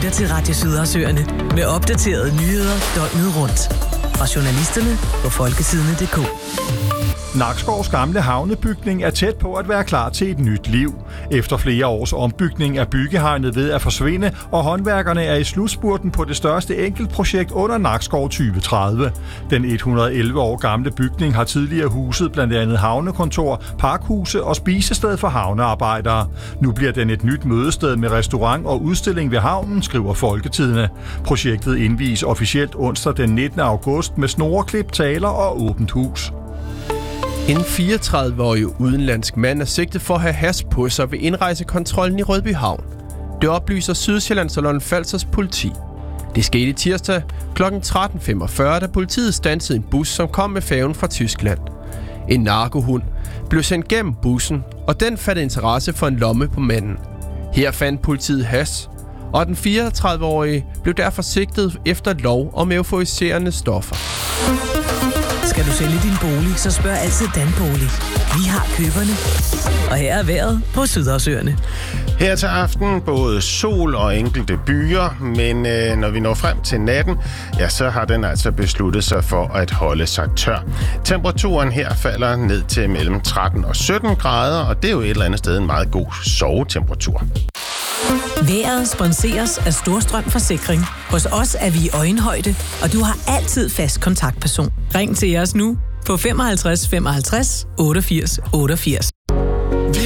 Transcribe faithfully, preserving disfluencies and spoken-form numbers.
lytter til Radio Sydersøerne med opdaterede nyheder døgnet rundt. Fra journalisterne på folketidene punktum d k. Nakskovs gamle havnebygning er tæt på at være klar til et nyt liv. Efter flere års ombygning er byggehegnet ved at forsvinde, og håndværkerne er i slutspurten på det største enkeltprojekt under Nakskov tyve tredive. Den et hundrede og elleve år gamle bygning har tidligere huset blandt andet havnekontor, parkhuse og spisested for havnearbejdere. Nu bliver den et nyt mødested med restaurant og udstilling ved havnen, skriver Folketidene. Projektet indvies officielt onsdag den nittende august med snoreklip, taler og åbent hus. En fireogtredive-årig udenlandsk mand er sigtet for at have hash på sig ved indrejsekontrollen i Rødby Havn. Det oplyser Sydsjællands og Lolland-Falsters politi. Det skete tirsdag klokken tretten femogfyrre, da politiet standsede en bus, som kom med færgen fra Tyskland. En narkohund blev sendt gennem bussen, og den fattede interesse for en lomme på manden. Her fandt politiet hash, og den fireogtredive-årige blev derfor sigtet efter lov om euforiserende stoffer. Skal du sælge din bolig, så spørg altid Danbolig. Vi har køberne. Og her er vejret på Sydersøerne. Her til aften både sol og enkelte byer, men øh, når vi når frem til natten, ja, så har den altså besluttet sig for at holde sig tør. Temperaturen her falder ned til mellem tretten og sytten grader, og det er jo et eller andet sted en meget god sovetemperatur. Vejret sponseres af Storstrøm Forsikring. Hos os er vi i øjenhøjde, og du har altid fast kontaktperson. Ring til os nu på femoghalvtreds femoghalvtreds otteogfirs otteogfirs.